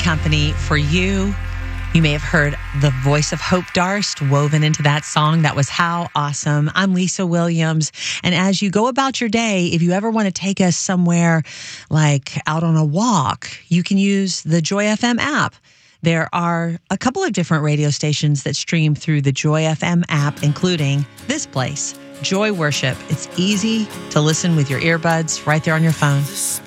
company for you. You may have heard the voice of Hope Darst woven into that song. That was How Awesome. I'm Lisa Williams. And as you go about your day, if you ever want to take us somewhere like out on a walk, you can use the Joy FM app. There are a couple of different radio stations that stream through the Joy FM app, including this place, Joy Worship. It's easy to listen with your earbuds right there on your phone.